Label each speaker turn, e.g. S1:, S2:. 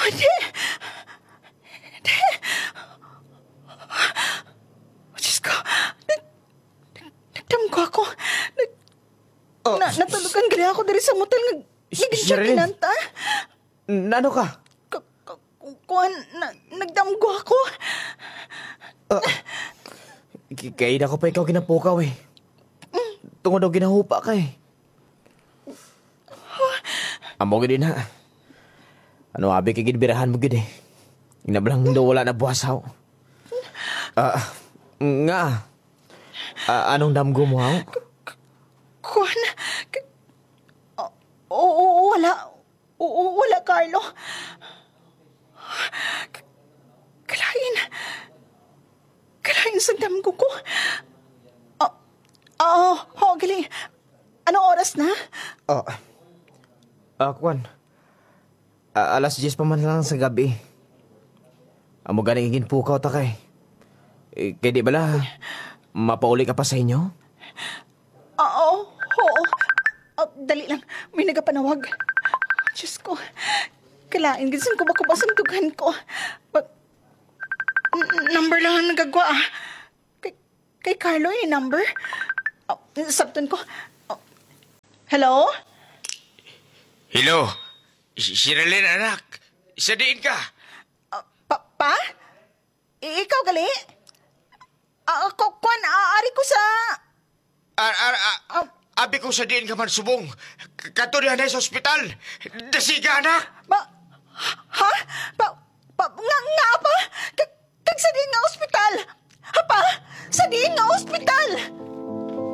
S1: Ate! Ate! Diyos ko, nagdamgo ako. Natulugan gali ako dari sa motel nga higit siya
S2: Sherilyn.
S1: kinanta.
S2: Nano ka?
S1: Kuhan, nagdamgo ako.
S2: Kaya na ko pa ikaw ginapukaw eh. Tungod daw ginahupa ka eh. Amo gid na. Ano abi kay gidbirahan mo gid eh. Inablang daw wala na buhasaw. Nga. Anong damgo mo ha?
S1: Kuhan, wala. Wala, Carlo. Kalain sa damgo ko. Galing. Anong oras na?
S2: Kwan. Alas 10 pa man lang sa gabi. Amo galing ginpukaw ta kay. Kaya di bala, mapauli ka pa sa inyo?
S1: Oo. Dali lang. May nagapanawag. Diyos ko. Kalain. Ginsan ko bakubasang tugan ko. Number lang ang nagagwa. Kay Carlo yung number. Sabton ko. Hello?
S3: Hello, Sherilyn anak, sadiin ka.
S1: Pa? Ikaw gali? Kuan, ari ko sa...
S3: Abi ko sadiin ka man subong. Katunihan na sa ospital. Dasiga anak.
S1: Ha? Nga pa? Kag sa diin nga ospital? Ha pa? Sa diin nga ospital?